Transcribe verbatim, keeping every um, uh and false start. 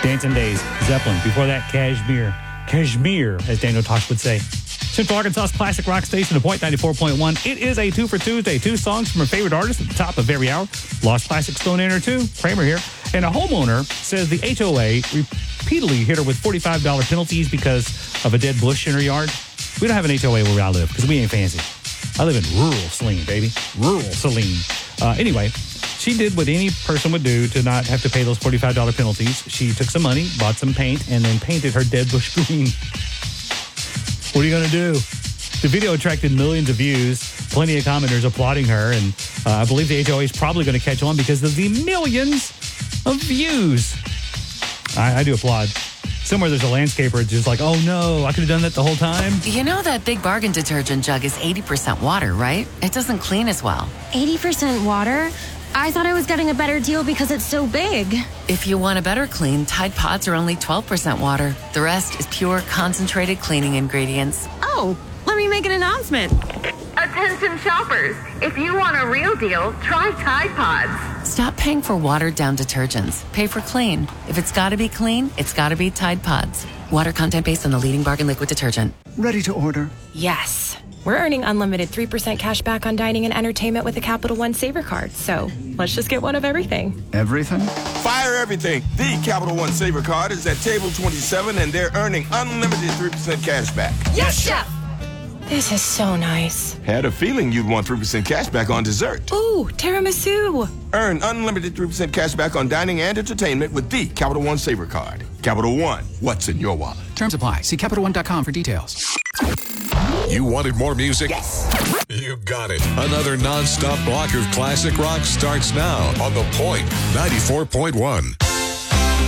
Dancing Days, Zeppelin. Before that, Kashmir. Kashmir, as Daniel Tosh would say. Central Arkansas's classic rock station, The Point ninety-four point one. It is a two for Tuesday. Two songs from her favorite artist at the top of every hour. Lost Classic Stone Enter two. Kramer here. And a homeowner says the H O A repeatedly hit her with forty-five dollars penalties because of a dead bush in her yard. We don't have an H O A where I live because we ain't fancy. I live in rural Saline, baby. Rural Saline. Uh, anyway, she did what any person would do to not have to pay those forty-five dollars penalties. She took some money, bought some paint, and then painted her dead bush green. What are you going to do? The video attracted millions of views, plenty of commenters applauding her, and uh, I believe the H O A is probably going to catch on because of the millions of views. I, I do applaud. Somewhere there's a landscaper just like, oh no, I could have done that the whole time. You know that Big Bargain detergent jug is eighty percent water, right? It doesn't clean as well. eighty percent water? I thought I was getting a better deal because it's so big. If you want a better clean, Tide Pods are only twelve percent water. The rest is pure, concentrated cleaning ingredients. Oh, let me make an announcement. Attention shoppers, if you want a real deal, try Tide Pods. Stop paying for watered-down detergents. Pay for clean. If it's got to be clean, it's got to be Tide Pods. Water content based on the leading bargain liquid detergent. Ready to order? Yes. We're earning unlimited three percent cash back on dining and entertainment with a Capital One Saver card. So let's just get one of everything. Everything? Fire everything. The Capital One Saver card is at table twenty-seven, and they're earning unlimited three percent cash back. Yes, Chef! This is so nice. Had a feeling you'd want three percent cash back on dessert. Ooh, tiramisu. Earn unlimited three percent cash back on dining and entertainment with the Capital One Saver card. Capital One, what's in your wallet? Terms apply. See Capital One dot com for details. You wanted more music? Yes. You got it. Another non-stop block of classic rock starts now on The Point ninety-four point one.